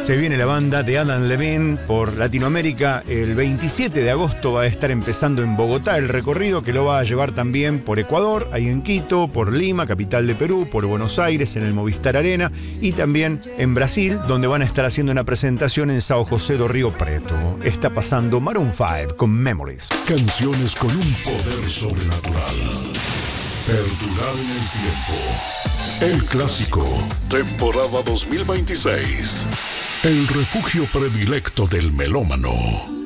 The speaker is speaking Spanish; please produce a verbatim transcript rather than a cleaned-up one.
Se viene la banda de Adam Levine por Latinoamérica. El veintisiete de agosto va a estar empezando en Bogotá el recorrido, que lo va a llevar también por Ecuador, ahí en Quito, por Lima, capital de Perú, por Buenos Aires, en el Movistar Arena, y también en Brasil, donde van a estar haciendo una presentación en São José do Rio Preto. Está pasando Maroon cinco con Memories. Canciones con un poder sobrenatural. Perdurar en el tiempo. El clásico. Temporada dos mil veintiséis. El refugio predilecto del melómano.